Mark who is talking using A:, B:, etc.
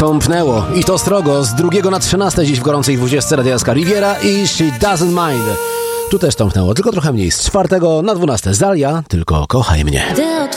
A: Tąpnęło i to strogo z 2 na 13 dziś w gorącej 20 Radia SK Riviera i She Doesn't Mind. Tu też tąpnęło, tylko trochę mniej. Z 4 na 12 Zalia, tylko kochaj mnie.